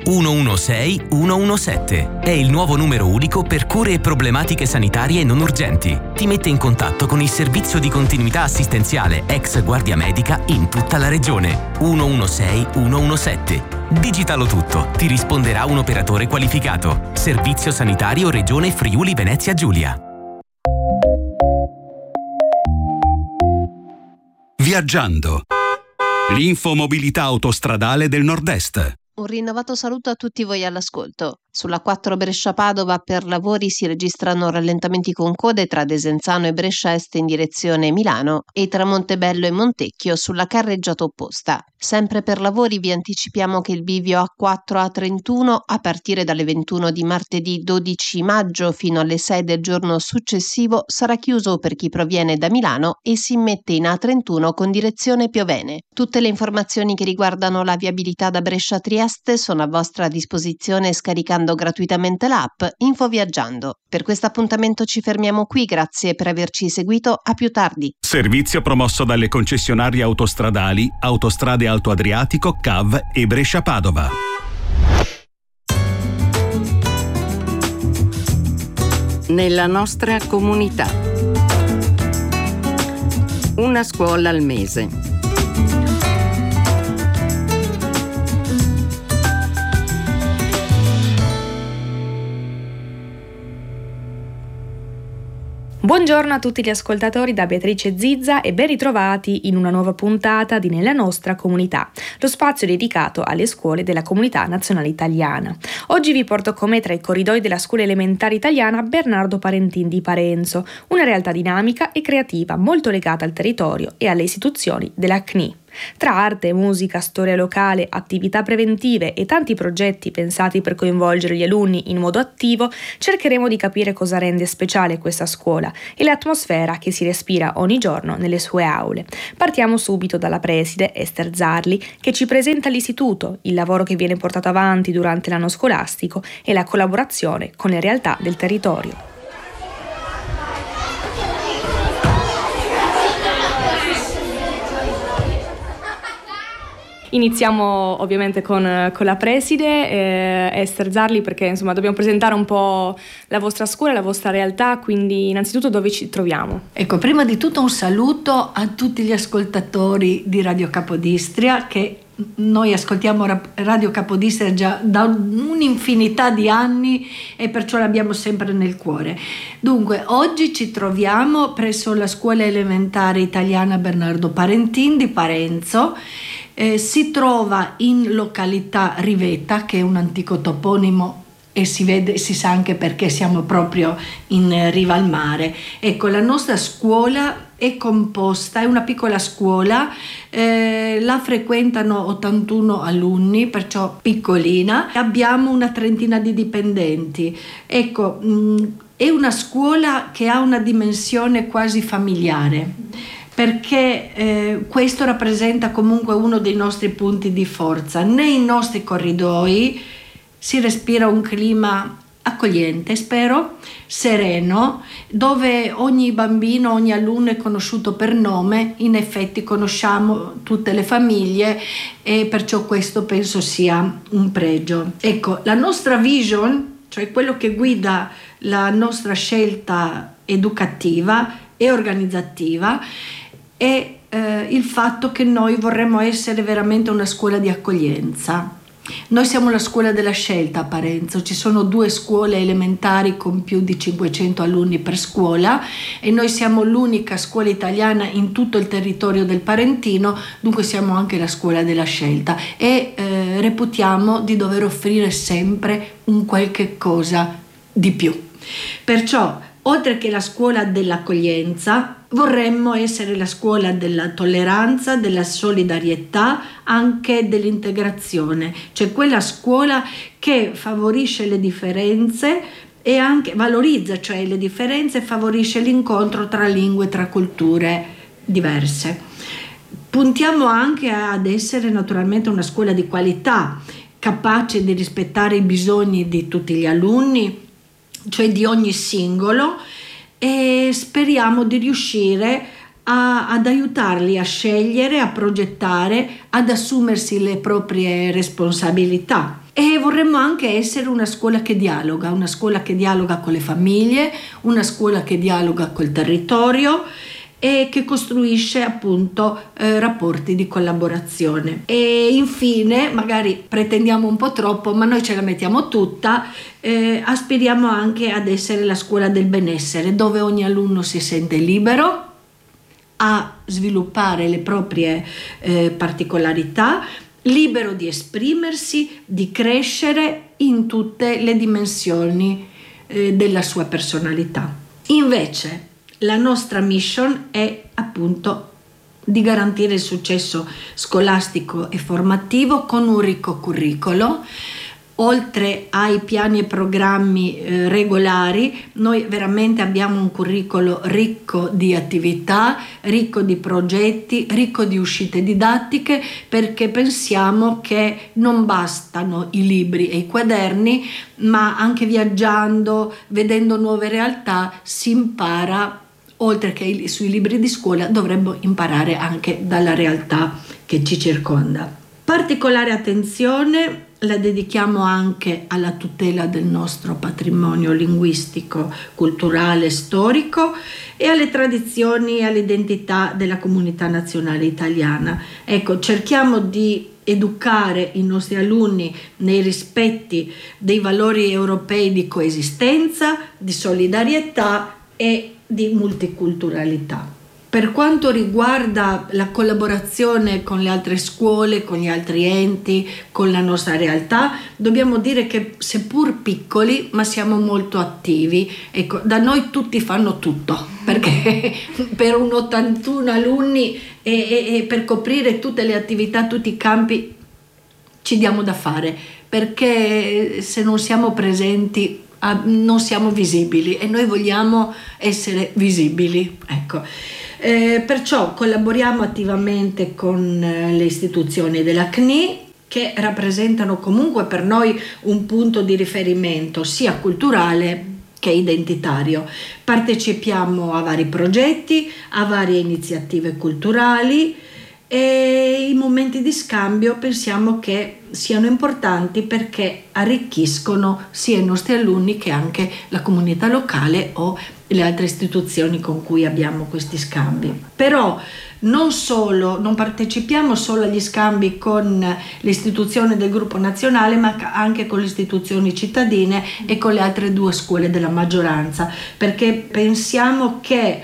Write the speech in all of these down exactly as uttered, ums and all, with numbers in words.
uno uno sei uno uno sette. È il nuovo numero unico per cure e problematiche sanitarie non urgenti. Ti mette in contatto con il servizio di continuità assistenziale ex Guardia Medica in tutta la regione. uno uno sei uno uno sette. Digitalo tutto, ti risponderà un operatore qualificato. Servizio sanitario Regione Friuli Venezia Giulia. Viaggiando. L'infomobilità autostradale del Nord-Est. Un rinnovato saluto a tutti voi all'ascolto. Sulla quattro Brescia-Padova per lavori si registrano rallentamenti con code tra Desenzano e Brescia Est in direzione Milano e tra Montebello e Montecchio sulla carreggiata opposta. Sempre per lavori vi anticipiamo che il bivio A quattro A trentuno a partire dalle ventuno di martedì dodici maggio fino alle sei del giorno successivo sarà chiuso per chi proviene da Milano e si immette in A trentuno con direzione Piovene. Tutte le informazioni che riguardano la viabilità da Brescia a Trieste sono a vostra disposizione scaricando gratuitamente l'app Infoviaggiando. Per questo appuntamento ci fermiamo qui, grazie per averci seguito, a più tardi. Servizio promosso dalle concessionarie autostradali Autostrade Alto Adriatico, C A V e Brescia-Padova. Nella nostra comunità. Una scuola al mese. Buongiorno a tutti gli ascoltatori da Beatrice Zizza e ben ritrovati in una nuova puntata di Nella nostra comunità, lo spazio dedicato alle scuole della Comunità Nazionale Italiana. Oggi vi porto con me tra i corridoi della scuola elementare italiana Bernardo Parentin di Parenzo, una realtà dinamica e creativa molto legata al territorio e alle istituzioni della C N I. Tra arte, musica, storia locale, attività preventive e tanti progetti pensati per coinvolgere gli alunni in modo attivo, cercheremo di capire cosa rende speciale questa scuola e l'atmosfera che si respira ogni giorno nelle sue aule. Partiamo subito dalla preside Esther Zarli, che ci presenta l'istituto, il lavoro che viene portato avanti durante l'anno scolastico e la collaborazione con le realtà del territorio. Iniziamo ovviamente con, con la preside eh, Esther Zarli, perché insomma dobbiamo presentare un po' la vostra scuola, la vostra realtà, quindi innanzitutto dove ci troviamo? Ecco, prima di tutto un saluto a tutti gli ascoltatori di Radio Capodistria, che noi ascoltiamo Radio Capodistria già da un'infinità di anni e perciò l'abbiamo sempre nel cuore. Dunque, oggi ci troviamo presso la scuola elementare italiana Bernardo Parentin di Parenzo. Eh, si trova in località Rivetta, che è un antico toponimo e si vede, si sa anche perché siamo proprio in riva al mare. Ecco, la nostra scuola è composta, è una piccola scuola, eh, la frequentano ottantuno alunni, perciò piccolina. Abbiamo una trentina di dipendenti. Ecco, mh, è una scuola che ha una dimensione quasi familiare, perché eh, questo rappresenta comunque uno dei nostri punti di forza. Nei nostri corridoi si respira un clima accogliente, spero, sereno, dove ogni bambino, ogni alunno è conosciuto per nome. In effetti conosciamo tutte le famiglie e perciò questo penso sia un pregio. Ecco, la nostra vision, cioè quello che guida la nostra scelta educativa e organizzativa, è eh, il fatto che noi vorremmo essere veramente una scuola di accoglienza. Noi siamo la scuola della scelta a Parenzo, ci sono due scuole elementari con più di cinquecento alunni per scuola e noi siamo l'unica scuola italiana in tutto il territorio del Parentino, dunque siamo anche la scuola della scelta e eh, reputiamo di dover offrire sempre un qualche cosa di più. Perciò, oltre che la scuola dell'accoglienza, vorremmo essere la scuola della tolleranza, della solidarietà, anche dell'integrazione, cioè quella scuola che favorisce le differenze e anche valorizza, cioè le differenze, e favorisce l'incontro tra lingue, tra culture diverse. Puntiamo anche ad essere naturalmente una scuola di qualità, capace di rispettare i bisogni di tutti gli alunni, cioè di ogni singolo, e speriamo di riuscire a, ad aiutarli a scegliere, a progettare, ad assumersi le proprie responsabilità. E vorremmo anche essere una scuola che dialoga, una scuola che dialoga con le famiglie, una scuola che dialoga col territorio e che costruisce appunto eh, rapporti di collaborazione. E infine, magari pretendiamo un po' troppo, ma noi ce la mettiamo tutta, eh, aspiriamo anche ad essere la scuola del benessere, dove ogni alunno si sente libero a sviluppare le proprie eh, particolarità, libero di esprimersi, di crescere in tutte le dimensioni eh, della sua personalità. Invece la nostra mission è appunto di garantire il successo scolastico e formativo con un ricco curriculum. Oltre ai piani e programmi eh, regolari, noi veramente abbiamo un curriculum ricco di attività, ricco di progetti, ricco di uscite didattiche, perché pensiamo che non bastano i libri e i quaderni, ma anche viaggiando, vedendo nuove realtà, si impara. Oltre che sui libri di scuola, dovremmo imparare anche dalla realtà che ci circonda. Particolare attenzione la dedichiamo anche alla tutela del nostro patrimonio linguistico, culturale, storico e alle tradizioni e all'identità della comunità nazionale italiana. Ecco, cerchiamo di educare i nostri alunni nei rispetti dei valori europei di coesistenza, di solidarietà e di multiculturalità. Per quanto riguarda la collaborazione con le altre scuole, con gli altri enti, con la nostra realtà, dobbiamo dire che seppur piccoli, ma siamo molto attivi. Ecco, da noi tutti fanno tutto, perché per un ottantuno alunni e, e, e per coprire tutte le attività, tutti i campi, ci diamo da fare, perché se non siamo presenti non siamo visibili e noi vogliamo essere visibili, ecco. Eh, perciò collaboriamo attivamente con eh, le istituzioni della C N I, che rappresentano comunque per noi un punto di riferimento sia culturale che identitario. Partecipiamo a vari progetti, a varie iniziative culturali e i momenti di scambio pensiamo che siano importanti perché arricchiscono sia i nostri alunni che anche la comunità locale o le altre istituzioni con cui abbiamo questi scambi. Però non solo, non partecipiamo solo agli scambi con le istituzioni del gruppo nazionale, ma anche con le istituzioni cittadine e con le altre due scuole della maggioranza, perché pensiamo che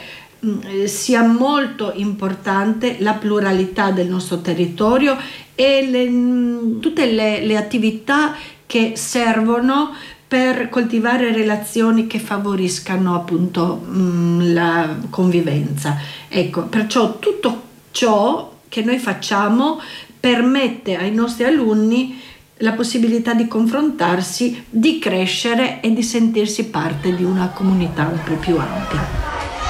sia molto importante la pluralità del nostro territorio e le, tutte le, le attività che servono per coltivare relazioni che favoriscano appunto mh, la convivenza. Ecco, perciò tutto ciò che noi facciamo permette ai nostri alunni la possibilità di confrontarsi, di crescere e di sentirsi parte di una comunità un po' più ampia.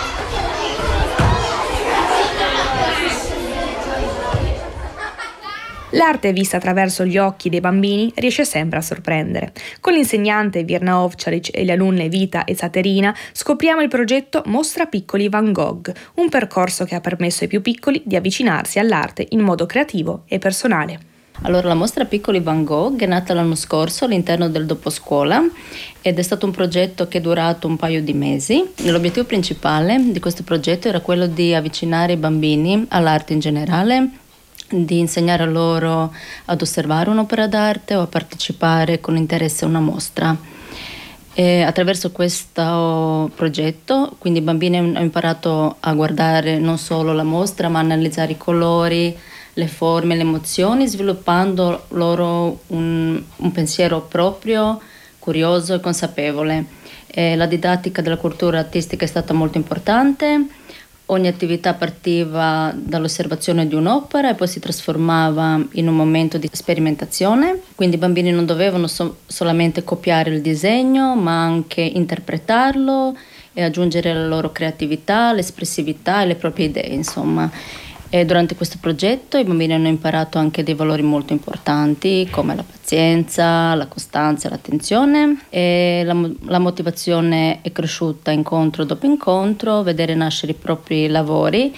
L'arte vista attraverso gli occhi dei bambini riesce sempre a sorprendere. Con l'insegnante Virna Ovčarić e le alunne Vita e Caterina scopriamo il progetto Mostra Piccoli Van Gogh, un percorso che ha permesso ai più piccoli di avvicinarsi all'arte in modo creativo e personale. Allora, la mostra Piccoli Van Gogh è nata l'anno scorso all'interno del doposcuola ed è stato un progetto che è durato un paio di mesi. L'obiettivo principale di questo progetto era quello di avvicinare i bambini all'arte in generale, di insegnare loro ad osservare un'opera d'arte o a partecipare con interesse a una mostra. E attraverso questo progetto, quindi i bambini hanno imparato a guardare non solo la mostra, ma a analizzare i colori, le forme, le emozioni, sviluppando loro un, un pensiero proprio, curioso e consapevole. E la didattica della cultura artistica è stata molto importante. Ogni attività partiva dall'osservazione di un'opera e poi si trasformava in un momento di sperimentazione. Quindi i bambini non dovevano so- solamente copiare il disegno, ma anche interpretarlo e aggiungere la loro creatività, l'espressività e le proprie idee, insomma. E durante questo progetto i bambini hanno imparato anche dei valori molto importanti come la pazienza, la costanza e l'attenzione, e la, la motivazione è cresciuta incontro dopo incontro, vedere nascere i propri lavori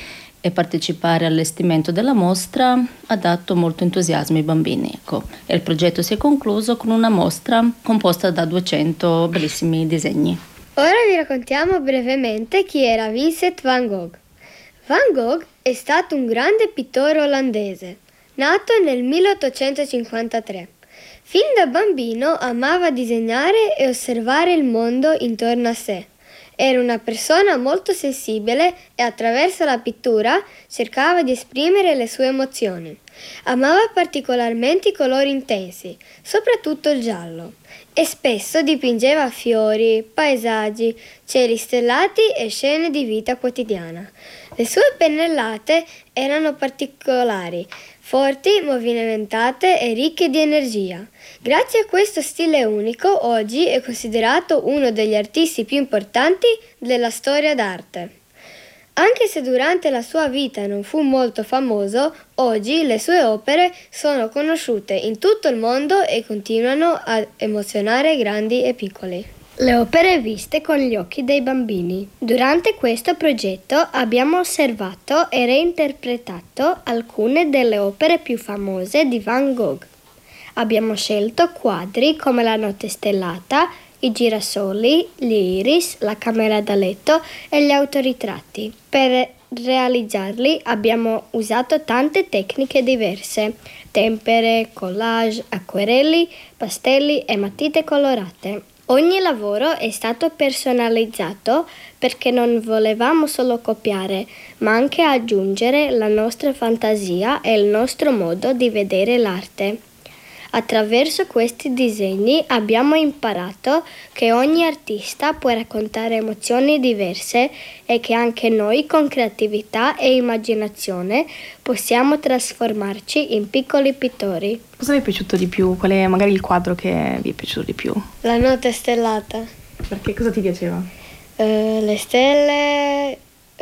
e partecipare all'allestimento della mostra ha dato molto entusiasmo ai bambini. Ecco. E il progetto si è concluso con una mostra composta da duecento bellissimi disegni. Ora vi raccontiamo brevemente chi era Vincent van Gogh. Van Gogh è stato un grande pittore olandese, nato nel milleottocentocinquantatré. Fin da bambino amava disegnare e osservare il mondo intorno a sé. Era una persona molto sensibile e attraverso la pittura cercava di esprimere le sue emozioni. Amava particolarmente i colori intensi, soprattutto il giallo, e spesso dipingeva fiori, paesaggi, cieli stellati e scene di vita quotidiana. Le sue pennellate erano particolari, forti, movimentate e ricche di energia. Grazie a questo stile unico, oggi è considerato uno degli artisti più importanti della storia d'arte. Anche se durante la sua vita non fu molto famoso, oggi le sue opere sono conosciute in tutto il mondo e continuano a emozionare grandi e piccoli. Le opere viste con gli occhi dei bambini. Durante questo progetto abbiamo osservato e reinterpretato alcune delle opere più famose di Van Gogh. Abbiamo scelto quadri come La notte stellata, I girasoli, gli iris, La camera da letto e gli autoritratti. Per realizzarli abbiamo usato tante tecniche diverse: tempere, collage, acquerelli, pastelli e matite colorate. Ogni lavoro è stato personalizzato perché non volevamo solo copiare, ma anche aggiungere la nostra fantasia e il nostro modo di vedere l'arte. Attraverso questi disegni abbiamo imparato che ogni artista può raccontare emozioni diverse e che anche noi con creatività e immaginazione possiamo trasformarci in piccoli pittori. Cosa vi è piaciuto di più? Qual è magari il quadro che vi è piaciuto di più? La notte stellata. Perché cosa ti piaceva? Uh, le stelle,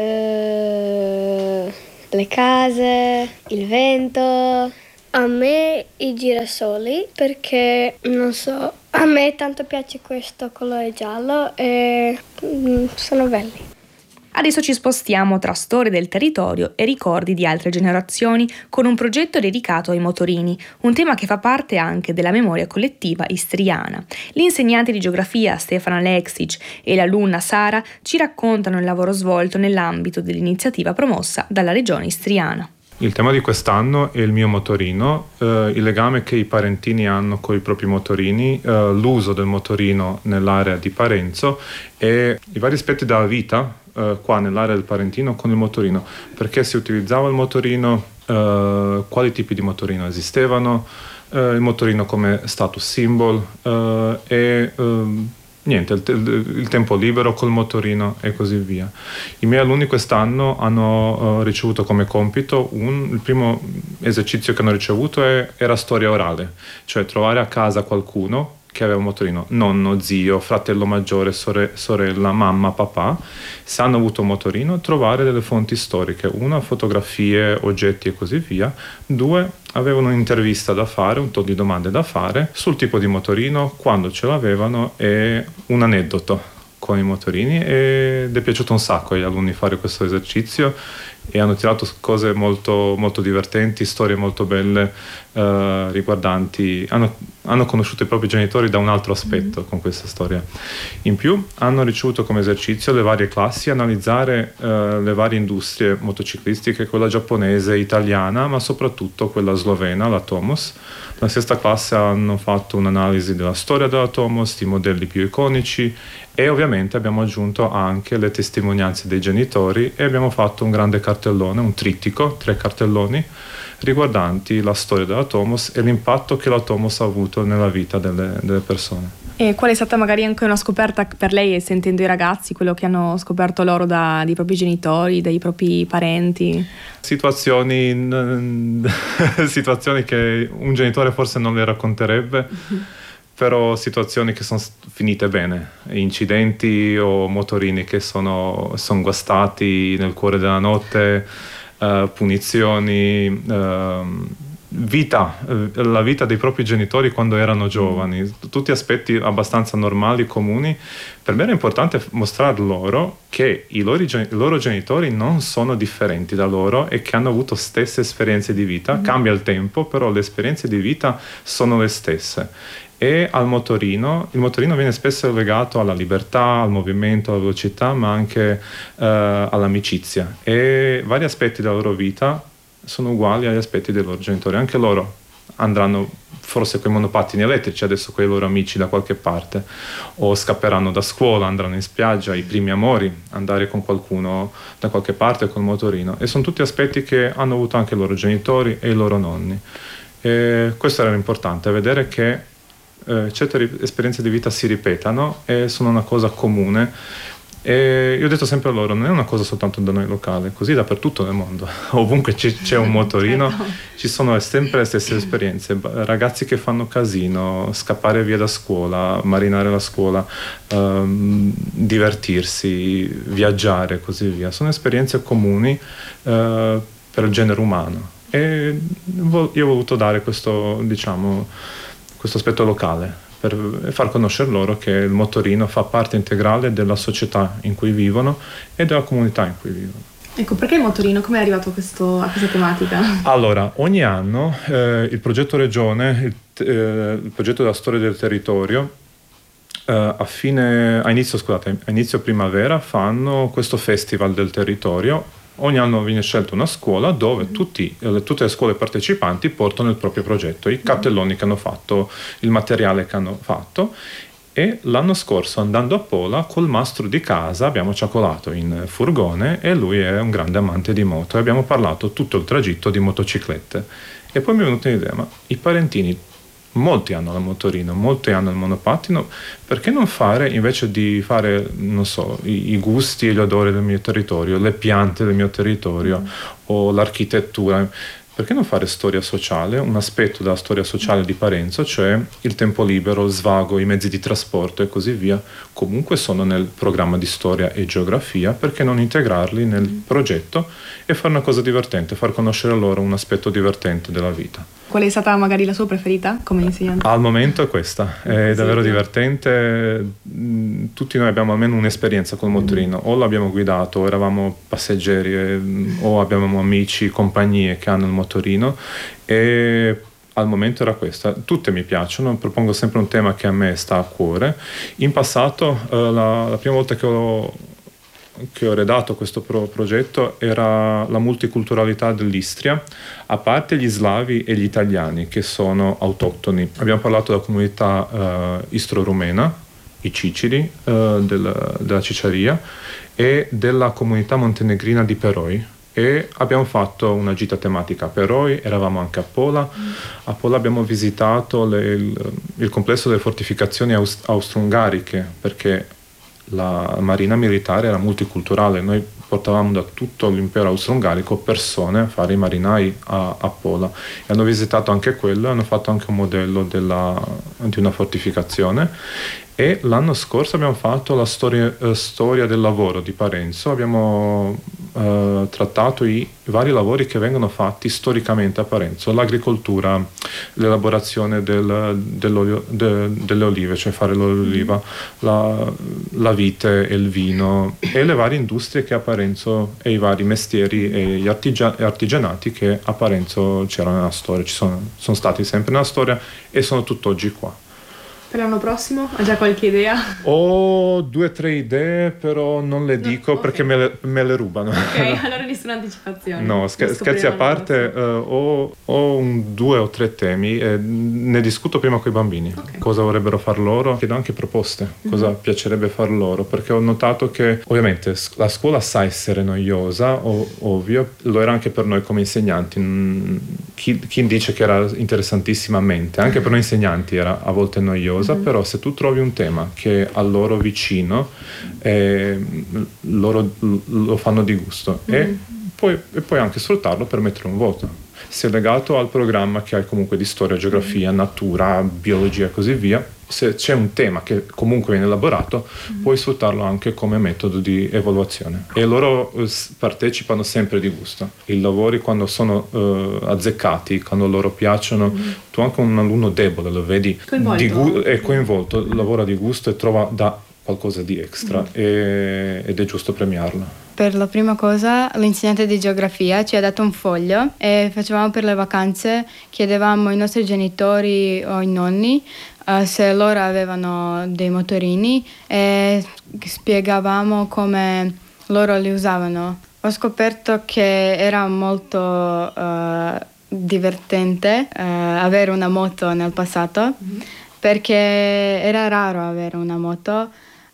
uh, le case, il vento. A me i girasoli, perché non so, a me tanto piace questo colore giallo e mm, sono belli. Adesso ci spostiamo tra storie del territorio e ricordi di altre generazioni con un progetto dedicato ai motorini, un tema che fa parte anche della memoria collettiva istriana. L'insegnante di geografia Stefana Aleksic e l'alunna Sara ci raccontano il lavoro svolto nell'ambito dell'iniziativa promossa dalla regione istriana. Il tema di quest'anno è il mio motorino, eh, il legame che i parentini hanno con i propri motorini, eh, l'uso del motorino nell'area di Parenzo e i vari aspetti della vita eh, qua nell'area del Parentino con il motorino. Perché si utilizzava il motorino, eh, quali tipi di motorino esistevano, eh, il motorino come status symbol eh, e... Eh, Niente, il, te- il tempo libero col motorino e così via. I miei alunni quest'anno hanno uh, ricevuto come compito un, il primo esercizio che hanno ricevuto è, era storia orale, cioè trovare a casa qualcuno che aveva un motorino, nonno, zio, fratello maggiore, sore- sorella, mamma, papà. Se hanno avuto un motorino, trovare delle fonti storiche, una, fotografie, oggetti e così via, due, avevano un'intervista da fare, un tot di domande da fare sul tipo di motorino, quando ce l'avevano e un aneddoto con i motorini, ed è piaciuto un sacco agli alunni fare questo esercizio e hanno tirato cose molto, molto divertenti, storie molto belle eh, riguardanti, hanno, hanno conosciuto i propri genitori da un altro aspetto con questa storia. In più hanno ricevuto come esercizio le varie classi, analizzare eh, le varie industrie motociclistiche, quella giapponese, italiana, ma soprattutto quella slovena, la Tomos. La sesta classe hanno fatto un'analisi della storia della Tomos, di modelli più iconici e ovviamente abbiamo aggiunto anche le testimonianze dei genitori e abbiamo fatto un grande cartellone, un trittico, tre cartelloni riguardanti la storia della Tomos e l'impatto che la Tomos ha avuto nella vita delle, delle persone. E qual è stata magari anche una scoperta per lei, sentendo i ragazzi, quello che hanno scoperto loro da, dai propri genitori, dai propri parenti? Situazioni, situazioni che un genitore forse non le racconterebbe, mm-hmm. però situazioni che sono finite bene, incidenti o motorini che sono, sono guastati nel cuore della notte, uh, punizioni, uh, vita, la vita dei propri genitori quando erano giovani, tutti aspetti abbastanza normali, comuni. Per me era importante mostrare loro che i loro, i loro genitori non sono differenti da loro e che hanno avuto stesse esperienze di vita. Mm. Cambia il tempo, però le esperienze di vita sono le stesse. E al motorino, il motorino viene spesso legato alla libertà, al movimento, alla velocità, ma anche uh, all'amicizia. E vari aspetti della loro vita sono uguali agli aspetti dei loro genitori. Anche loro andranno forse con i monopattini elettrici adesso con i loro amici da qualche parte, o scapperanno da scuola, andranno in spiaggia, i primi amori, andare con qualcuno da qualche parte col motorino. E sono tutti aspetti che hanno avuto anche i loro genitori e i loro nonni. E questo era importante, vedere che Eh, certe esperienze di vita si ripetano e sono una cosa comune. E io ho detto sempre a loro, non è una cosa soltanto da noi locale, così dappertutto nel mondo, ovunque c- c'è un motorino ci sono sempre le stesse esperienze, ragazzi che fanno casino, scappare via da scuola, marinare la scuola, ehm, divertirsi, viaggiare, così via. Sono esperienze comuni eh, per il genere umano, e vo- io ho voluto dare questo, diciamo, questo aspetto locale, per far conoscere loro che il motorino fa parte integrale della società in cui vivono e della comunità in cui vivono. Ecco, perché il motorino? Come è arrivato questo, a questa tematica? Allora, ogni anno eh, il progetto Regione, il, eh, il progetto della storia del territorio, eh, a fine, a inizio, scusate, a inizio primavera fanno questo festival del territorio. Ogni anno viene scelta una scuola dove tutti, eh, tutte le scuole partecipanti portano il proprio progetto, i cartelloni che hanno fatto, il materiale che hanno fatto. E l'anno scorso, andando a Pola, col mastro di casa abbiamo ciacolato in furgone, e lui è un grande amante di moto, e abbiamo parlato tutto il tragitto di motociclette. E poi mi è venuta un'idea, ma i parentini, molti hanno la motorino, molti hanno il monopattino, perché non fare, invece di fare, non so, i, i gusti e gli odori del mio territorio, le piante del mio territorio, mm. o l'architettura, perché non fare storia sociale, un aspetto della storia sociale di Parenzo, cioè il tempo libero, il svago, i mezzi di trasporto e così via, comunque sono nel programma di storia e geografia, perché non integrarli nel progetto e fare una cosa divertente, far conoscere a loro un aspetto divertente della vita. Qual è stata magari la sua preferita come insegnante? Al momento è questa, è davvero divertente. Tutti noi abbiamo almeno un'esperienza col motorino, o l'abbiamo guidato, o eravamo passeggeri, o abbiamo amici, compagnie che hanno il motorino, e al momento era questa. Tutte mi piacciono, propongo sempre un tema che a me sta a cuore. In passato, la, la prima volta che ho che ho redatto questo pro- progetto era la multiculturalità dell'Istria, a parte gli slavi e gli italiani che sono autoctoni. Abbiamo parlato della comunità uh, istro-rumena, i Ciciri, uh, del, della Cicciaria, e della comunità montenegrina di Peroi, e abbiamo fatto una gita tematica a Peroi, eravamo anche a Pola. A Pola abbiamo visitato le, il, il complesso delle fortificazioni aust- austro-ungariche, perché la marina militare era multiculturale, noi portavamo da tutto l'impero austro-ungarico persone a fare i marinai a, a Pola, e hanno visitato anche quello, hanno fatto anche un modello della, di una fortificazione. E l'anno scorso abbiamo fatto la storia, eh, storia del lavoro di Parenzo, abbiamo eh, trattato i vari lavori che vengono fatti storicamente a Parenzo, l'agricoltura, l'elaborazione del, dell'olio, de, delle olive, cioè fare l'olio d'oliva, la, la vite e il vino, e le varie industrie che a Parenzo, e i vari mestieri e gli artigia, artigianati che a Parenzo c'erano nella storia, ci sono, sono stati sempre nella storia e sono tutt'oggi qua. Per l'anno prossimo? Ha già qualche idea? Ho due o tre idee, però non le dico, no, okay. perché me le, me le rubano. Ok, allora nessuna anticipazione. No, scher- scherzi a parte, uh, ho, ho un, due o tre temi e ne discuto prima con i bambini. Okay. Cosa vorrebbero far loro? Chiedo anche proposte, cosa mm-hmm. piacerebbe far loro, perché ho notato che ovviamente la scuola sa essere noiosa, o, ovvio, lo era anche per noi come insegnanti. Chi, chi dice che era interessantissimamente, anche per noi insegnanti era a volte noiosa. Mm-hmm. Però se tu trovi un tema che è a loro vicino, eh, loro lo fanno di gusto, mm-hmm. e, puoi, e puoi anche sfruttarlo per mettere un voto. Se è legato al programma che hai comunque di storia, geografia, natura, biologia e così via, se c'è un tema che comunque viene elaborato, mm. puoi sfruttarlo anche come metodo di evaluazione. E loro eh, partecipano sempre di gusto. I lavori, quando sono eh, azzeccati, quando loro piacciono, mm. tu anche un alunno debole lo vedi, coinvolto. Di gu- è coinvolto, lavora di gusto e trova da qualcosa di extra, mm. e, ed è giusto premiarlo. Per la prima cosa l'insegnante di geografia ci ha dato un foglio e facevamo per le vacanze, chiedevamo ai nostri genitori o ai nonni uh, se loro avevano dei motorini e spiegavamo come loro li usavano. Ho scoperto che era molto uh, divertente uh, avere una moto nel passato, mm-hmm. perché era raro avere una moto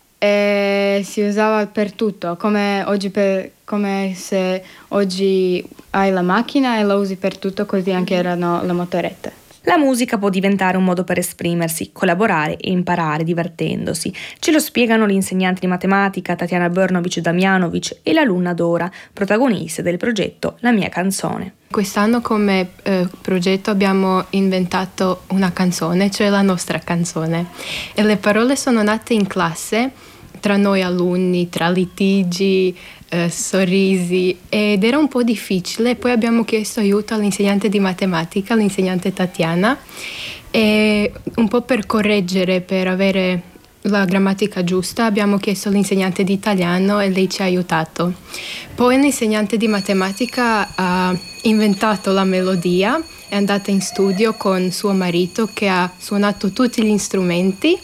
e si usava per tutto, come oggi per, come se oggi hai la macchina e la usi per tutto, così anche erano le motorette. La musica può diventare un modo per esprimersi, collaborare e imparare divertendosi. Ce lo spiegano gli insegnanti di matematica Tatiana Brnovic-Damjanovic e l'alunna Dora, protagoniste del progetto La mia canzone. Quest'anno come eh, progetto abbiamo inventato una canzone, cioè la nostra canzone. E le parole sono nate in classe, tra noi alunni, tra litigi, eh, sorrisi, ed era un po' difficile. Poi abbiamo chiesto aiuto all'insegnante di matematica, l'insegnante Tatiana, e un po' per correggere, per avere la grammatica giusta, abbiamo chiesto all'insegnante di italiano e lei ci ha aiutato. Poi l'insegnante di matematica ha inventato la melodia, è andata in studio con suo marito che ha suonato tutti gli strumenti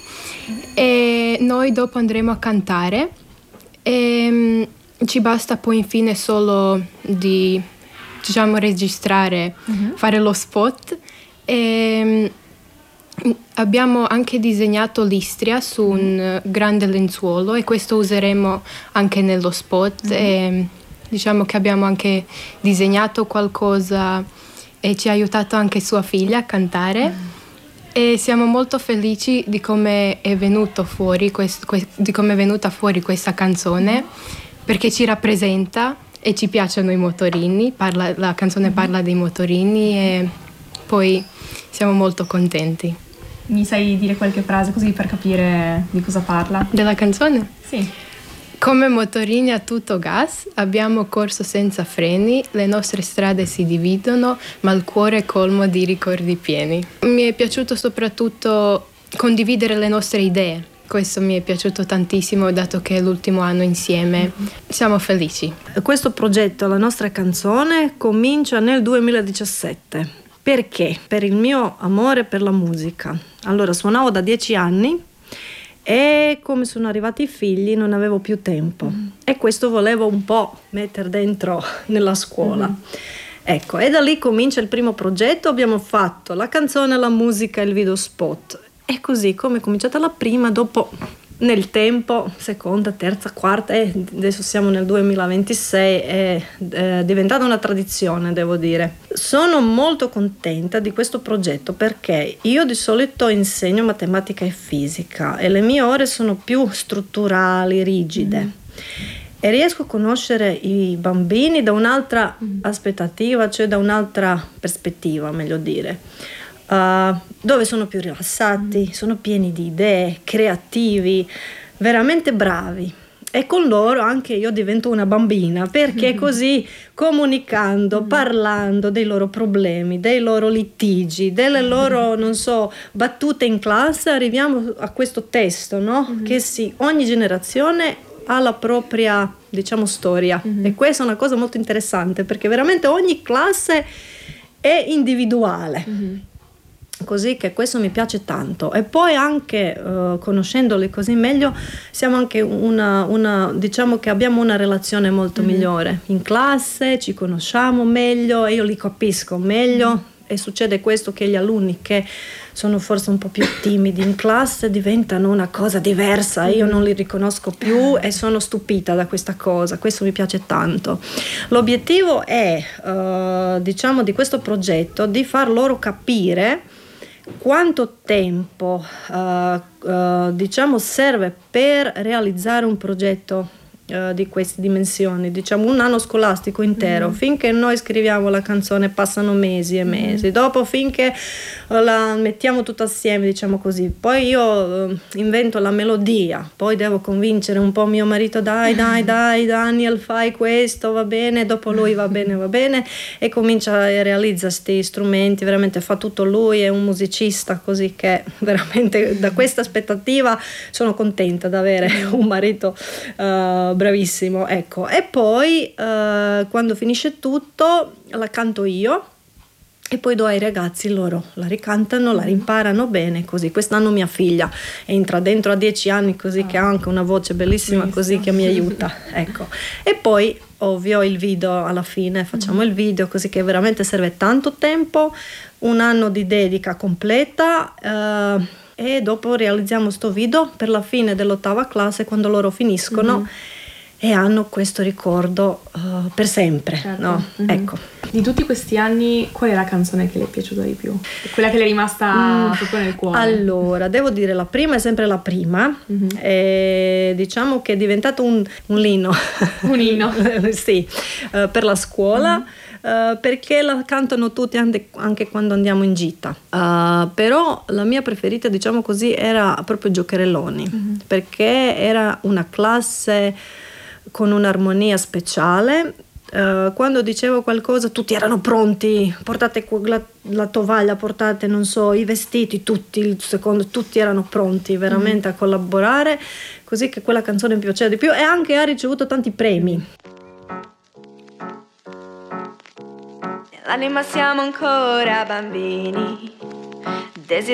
e noi dopo andremo a cantare e ci basta poi infine solo di, diciamo, registrare, uh-huh. fare lo spot e abbiamo anche disegnato l'Istria su un grande lenzuolo e questo useremo anche nello spot, mm-hmm. e diciamo che abbiamo anche disegnato qualcosa e ci ha aiutato anche sua figlia a cantare, mm-hmm. e siamo molto felici di come è venuto fuori quest, quest, di come è venuta fuori questa canzone, mm-hmm. perché ci rappresenta e ci piacciono i motorini, parla, la canzone mm-hmm. parla dei motorini e poi siamo molto contenti. Mi sai dire qualche frase così per capire di cosa parla? Della canzone? Sì. Come motorini a tutto gas, abbiamo corso senza freni, le nostre strade si dividono, ma il cuore è colmo di ricordi pieni. Mi è piaciuto soprattutto condividere le nostre idee. Questo mi è piaciuto tantissimo, dato che è l'ultimo anno insieme. Siamo felici. Questo progetto, La nostra canzone, comincia nel duemiladiciassette. Perché? Per il mio amore per la musica. Allora, suonavo da dieci anni e come sono arrivati i figli non avevo più tempo. Mm. E questo volevo un po' mettere dentro nella scuola. Mm. Ecco, e da lì comincia il primo progetto. Abbiamo fatto la canzone, la musica e il video spot. E così, come è cominciata la prima, dopo nel tempo, seconda, terza, quarta, e adesso siamo nel duemilaventisei, è, è diventata una tradizione, devo dire. Sono molto contenta di questo progetto perché io di solito insegno matematica e fisica e le mie ore sono più strutturali, rigide. Mm. E riesco a conoscere i bambini da un'altra mm. aspettativa, cioè da un'altra prospettiva, meglio dire. Uh, dove sono più rilassati, mm. sono pieni di idee, creativi, veramente bravi. E con loro anche io divento una bambina, perché così comunicando, mm. parlando dei loro problemi, dei loro litigi, delle loro, non so, battute in classe, arriviamo a questo testo, no? Mm. Che sì, ogni generazione ha la propria, diciamo, storia. Mm. E questa è una cosa molto interessante, perché veramente ogni classe è individuale. Mm. Così che questo mi piace tanto. E poi anche uh, conoscendoli così meglio, siamo anche una, una diciamo che abbiamo una relazione molto mm-hmm. migliore in classe, ci conosciamo meglio e io li capisco meglio. Mm-hmm. E succede questo, che gli alunni che sono forse un po' più timidi in classe diventano una cosa diversa, io non li riconosco più e sono stupita da questa cosa. Questo mi piace tanto. L'obiettivo è uh, diciamo di questo progetto di far loro capire quanto tempo uh, uh, diciamo serve per realizzare un progetto uh, di queste dimensioni, diciamo un anno scolastico intero. Mm. Finché noi scriviamo la canzone passano mesi e mesi, mm. dopo finché la mettiamo tutta assieme, diciamo così, poi io uh, invento la melodia, poi devo convincere un po' mio marito, dai dai dai Daniel, fai questo, va bene, dopo lui va bene va bene, e comincia e realizza sti strumenti, veramente fa tutto lui, è un musicista, così che veramente da questa aspettativa sono contenta di avere un marito uh, bravissimo, ecco. E poi uh, quando finisce tutto la canto io e poi do ai ragazzi, loro la ricantano, la rimparano bene, così. Quest'anno mia figlia entra dentro a dieci anni, così oh. che ha anche una voce bellissima, così che mi aiuta, ecco. E poi ovvio il video alla fine, facciamo mm-hmm. il video, così che veramente serve tanto tempo, un anno di dedica completa, uh, e dopo realizziamo sto video per la fine dell'ottava classe, quando loro finiscono mm-hmm. e hanno questo ricordo uh, per sempre, certo. no? Mm-hmm. Ecco. Di tutti questi anni, qual è la canzone che le è piaciuta di più? Quella che le è rimasta mm. proprio nel cuore? Allora, devo dire, la prima è sempre la prima, mm-hmm. e diciamo che è diventato un, un inno. Un inno? Sì, uh, per la scuola. Mm-hmm. Uh, perché la cantano tutti anche, anche quando andiamo in gita, uh, però la mia preferita, diciamo così, era proprio Giocherelloni, mm-hmm. perché era una classe con un'armonia speciale. Uh, quando dicevo qualcosa tutti erano pronti, portate la, la tovaglia, portate non so i vestiti, tutti il secondo, tutti erano pronti veramente mm-hmm. a collaborare, così che quella canzone mi piaceva di più, e anche ha ricevuto tanti premi. L'anima siamo ancora bambini,